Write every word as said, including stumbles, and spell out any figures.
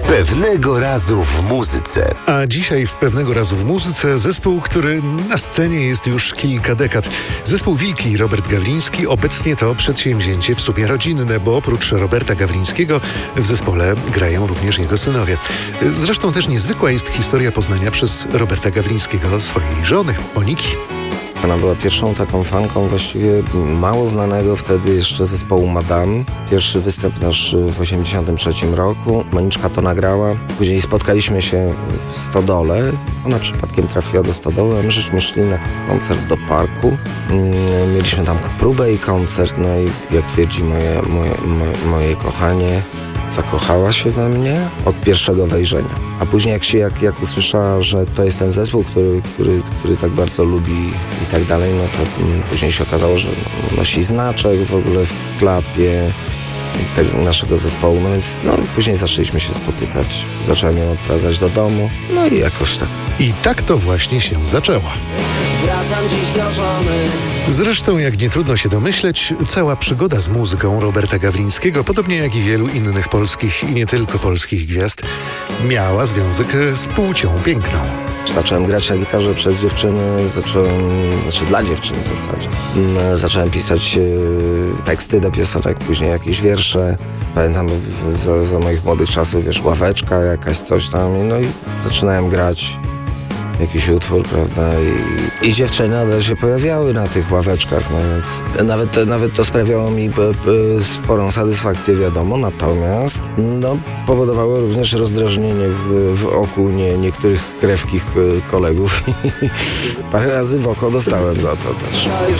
Pewnego razu w muzyce. A dzisiaj w Pewnego razu w muzyce zespół, który na scenie jest już kilka dekad. Zespół Wilki i Robert Gawliński. Obecnie to przedsięwzięcie w sumie rodzinne, bo oprócz Roberta Gawlińskiego w zespole grają również jego synowie. Zresztą też niezwykła jest historia poznania przez Roberta Gawlińskiego swojej żony, Moniki. Ona była pierwszą taką fanką właściwie mało znanego wtedy jeszcze zespołu Madame. Pierwszy występ nasz w osiemdziesiątym trzecim roku. Moniczka to nagrała. Później spotkaliśmy się w Stodole. Ona przypadkiem trafiła do Stodoły, a my żeśmy szli na koncert do parku. Mieliśmy tam próbę i koncert, no i jak twierdzi moje, moje, moje, moje kochanie, zakochała się we mnie od pierwszego wejrzenia. A później jak się jak, jak usłyszała, że to jest ten zespół, który, który, który tak bardzo lubi i tak dalej, no to mm, później się okazało, że nosi znaczek w ogóle w klapie tego naszego zespołu. No więc no, później zaczęliśmy się spotykać. Zacząłem ją odprowadzać do domu. No i jakoś tak. I tak to właśnie się zaczęła. Wracam dziś do żony. Zresztą, jak nie trudno się domyśleć, cała przygoda z muzyką Roberta Gawlińskiego, podobnie jak i wielu innych polskich i nie tylko polskich gwiazd, miała związek z płcią piękną. Zacząłem grać na gitarze przez dziewczyny, zacząłem, znaczy dla dziewczyn w zasadzie. Zacząłem pisać teksty do piosenek, później jakieś wiersze. Pamiętam za, za moich młodych czasów, wiesz, ławeczka jakaś, coś tam. No i zaczynałem grać jakiś utwór, prawda, i, i dziewczyny od razu się pojawiały na tych ławeczkach, no więc nawet, nawet to sprawiało mi b, b, sporą satysfakcję, wiadomo, natomiast no, powodowało również rozdrażnienie w, w oku nie, niektórych krewkich kolegów. Parę razy w oko dostałem za to też.